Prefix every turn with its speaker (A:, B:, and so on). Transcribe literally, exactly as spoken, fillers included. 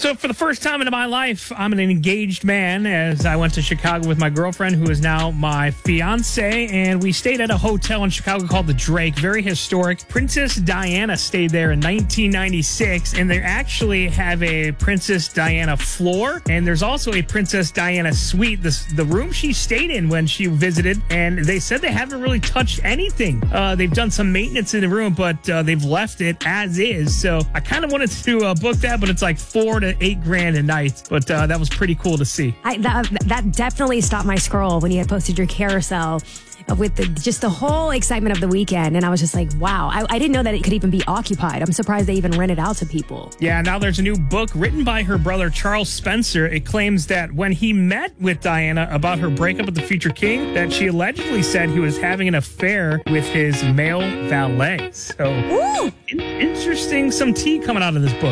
A: So for the first time in my life, I'm an engaged man as I went to Chicago with my girlfriend, who is now my fiance, and we stayed at a hotel in Chicago called the Drake. Very historic. Princess Diana stayed there in nineteen ninety-six, and they actually have a Princess Diana floor, and there's also a Princess Diana suite, this, the room she stayed in when she visited, and they said they haven't really touched anything. Uh, they've done some maintenance in the room, but uh, they've left it as is. So I kind of wanted to uh, book that, but it's like four to eight grand a night. But uh, that was pretty cool to see.
B: I, that, that definitely stopped my scroll when you had posted your carousel with the, just the whole excitement of the weekend. And I was just like, wow, I, I didn't know that it could even be occupied. I'm surprised they even rent it out to people.
A: Yeah, now there's a new book written by her brother, Charles Spencer. It claims that when he met with Diana about her breakup with the future king, that she allegedly said he was having an affair with his male valet. So,
B: Ooh.
A: interesting, some tea coming out of this book.